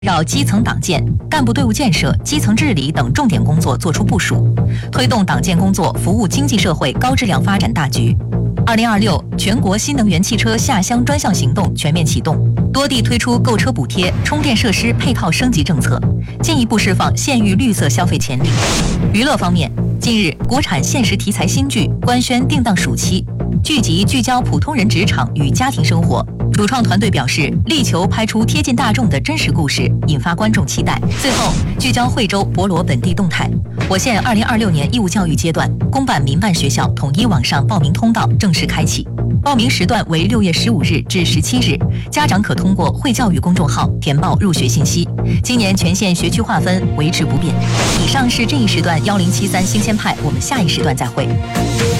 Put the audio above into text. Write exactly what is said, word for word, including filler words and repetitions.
绕基层党建、干部队伍建设、基层治理等重点工作作出部署，推动党建工作服务经济社会高质量发展大局。二零二六全国新能源汽车下乡专项行动全面启动，多地推出购车补贴、充电设施配套升级政策，进一步释放县域绿色消费潜力。娱乐方面，近日国产现实题材新剧官宣定档暑期，剧集聚焦普通人职场与家庭生活。主创团队表示，力求拍出贴近大众的真实故事，引发观众期待。最后，聚焦惠州博罗本地动态。我县二零二六年义务教育阶段，公办民办学校统一网上报名通道正式开启，报名时段为六月十五日至十七日，家长可通过惠教育公众号填报入学信息。今年全县学区划分维持不变。以上是这一时段幺零七三新鲜派，我们下一时段再会。